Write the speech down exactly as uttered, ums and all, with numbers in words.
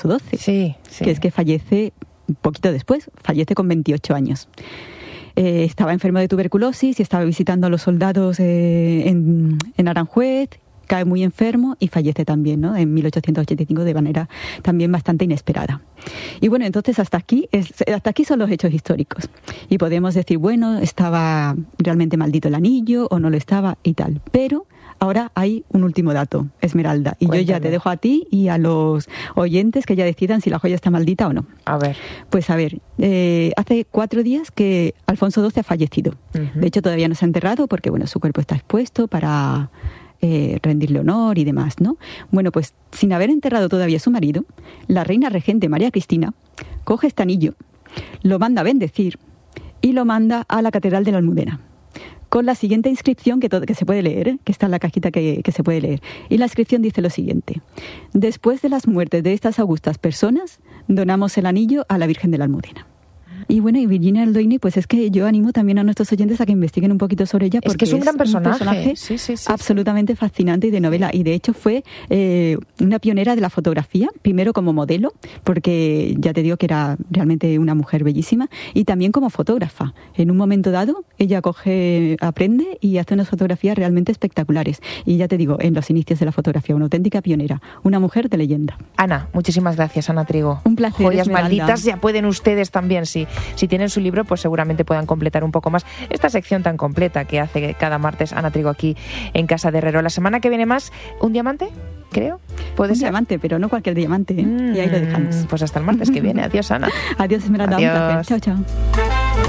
doce, sí, sí. que es que fallece un poquito después, fallece con veintiocho años. Eh, estaba enfermo de tuberculosis y estaba visitando a los soldados eh, en, en Aranjuez, cae muy enfermo y fallece también, ¿no? En mil ochocientos ochenta y cinco de manera también bastante inesperada. Y bueno, entonces hasta aquí, es, hasta aquí son los hechos históricos. Y podemos decir, bueno, estaba realmente maldito el anillo o no lo estaba y tal. Pero ahora hay un último dato, Esmeralda. Y Cuéntame. Yo ya te dejo a ti y a los oyentes que ya decidan si la joya está maldita o no. A ver. Pues a ver, eh, hace cuatro días que Alfonso doce ha fallecido. Uh-huh. De hecho, todavía no se ha enterrado porque, bueno, su cuerpo está expuesto para eh, rendirle honor y demás, ¿no? Bueno, pues sin haber enterrado todavía a su marido, la reina regente María Cristina coge este anillo, lo manda a bendecir y lo manda a la Catedral de la Almudena, con la siguiente inscripción que, todo, que se puede leer, ¿eh? Que está en la cajita que, que se puede leer. Y la inscripción dice lo siguiente: después de las muertes de estas augustas personas, donamos el anillo a la Virgen de la Almudena. Y bueno, y Virginia Eldoini, pues es que yo animo también a nuestros oyentes a que investiguen un poquito sobre ella, porque es que es un gran personaje, un personaje sí, sí, sí, absolutamente sí. fascinante y de novela. Y de hecho fue eh, una pionera de la fotografía, primero como modelo, porque ya te digo que era realmente una mujer bellísima, y también como fotógrafa. En un momento dado, ella coge, aprende y hace unas fotografías realmente espectaculares. Y ya te digo, en los inicios de la fotografía, una auténtica pionera, una mujer de leyenda. Ana, muchísimas gracias, Ana Trigo. Un placer, Joyas Esmeralda. malditas, ya pueden ustedes también, sí. Si tienen su libro, pues seguramente puedan completar un poco más esta sección tan completa que hace cada martes Ana Trigo aquí en Casa de Herrero. La semana que viene más, ¿un diamante? Creo. ¿Puede un ser? diamante, pero no cualquier diamante, ¿eh? Mm, y ahí lo dejamos. Pues hasta el martes que viene. Adiós, Ana. Adiós, Esmeralda. Adiós. Un placer. Chao, chao.